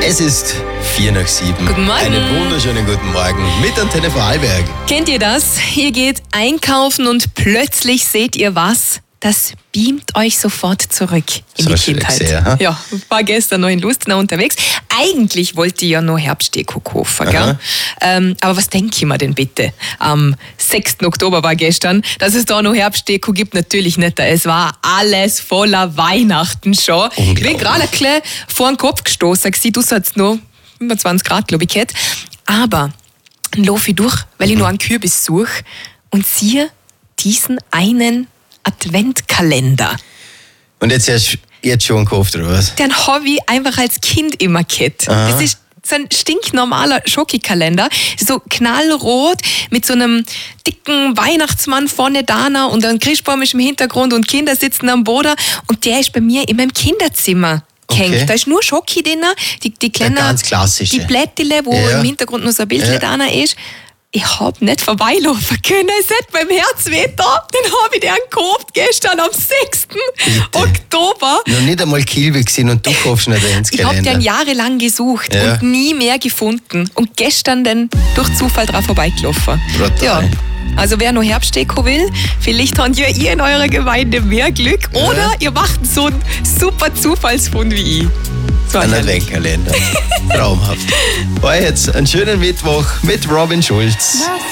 Es ist 6:04. Guten Morgen. Einen wunderschönen guten Morgen mit Antenne Vorarlberg. Kennt ihr das? Ihr geht einkaufen und plötzlich seht ihr was? Das beamt euch sofort zurück in So die schön Kindheit. gesehen, ha? Ja, war gestern noch in Lustenau unterwegs. Eigentlich wollte ich ja noch Herbstdeko kaufen, gell? Aber was denke ich mir denn bitte? Am 6. Oktober war gestern, dass es da noch Herbstdeko gibt, natürlich nicht. Es war alles voller Weihnachten schon. Ich bin gerade ein bisschen vor den Kopf gestoßen. Du hast noch 25 Grad, glaube ich, gehabt. Aber dann laufe ich durch, weil ich noch einen Kürbis suche und sehe diesen einen Adventkalender. Und jetzt schon gekauft, oder was? Den habe ich einfach als Kind immer gehabt. Das ist so ein stinknormaler Schokikalender. So knallrot mit so einem dicken Weihnachtsmann vorne da und ein Christbaum ist im Hintergrund und Kinder sitzen am Boden. Und der ist bei mir in meinem Kinderzimmer gehängt. Okay. Da ist nur Schoki drin, die kleine, ganz klassische. die Blättele, wo Ja. im Hintergrund noch so ein Bildchen da ist. Ich hab nicht vorbeilaufen können. Es hat beim Herzwetter, den habe ich dir gekauft gestern am 6. Oktober. Noch nicht einmal Kilbe gesehen und du kaufst einen Ich habe Adventskalender. den jahrelang gesucht Ja. und nie mehr gefunden. Und gestern dann durch Zufall drauf vorbeigelaufen. Brutal. Ja. Also wer noch Herbstdeko will, vielleicht habt ihr in eurer Gemeinde mehr Glück oder ihr macht so einen super Zufallsfund wie ich. So Ein herrlich. Adventkalender. Traumhaft. War jetzt einen schönen Mittwoch mit Robin Schulz.